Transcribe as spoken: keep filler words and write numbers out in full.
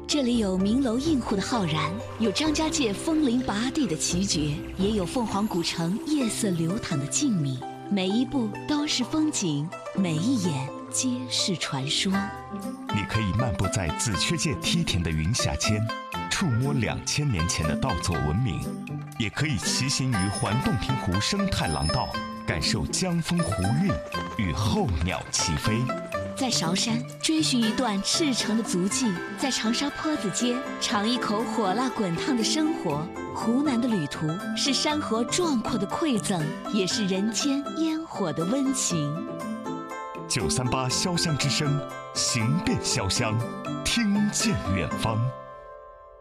这里有名楼映户的浩然，有张家界风铃拔地的奇绝，也有凤凰古城夜色流淌的静谧。每一步都是风景，每一眼皆是传说。 你可以漫步在紫雀界梯田的云霞间，触摸两千年前的稻作文明；也可以骑行于环洞庭湖生态廊道，感受江风湖韵与候鸟齐飞。 在韶山追寻一段赤诚的足迹，在长沙坡子街尝一口火辣滚烫的生活。湖南的旅途是山河壮阔的馈赠，也是人间烟火的温情。 九三八潇湘之声，行遍潇湘，听见远方。